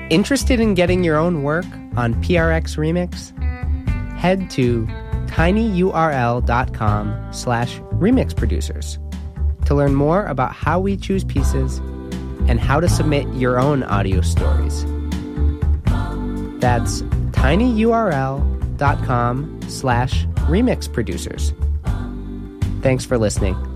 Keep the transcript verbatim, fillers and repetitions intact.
Interested in getting your own work on P R X Remix? Head to tinyurl.com slash remix producers to learn more about how we choose pieces and how to submit your own audio stories. That's tinyurl.com slash remix producers. Thanks for listening.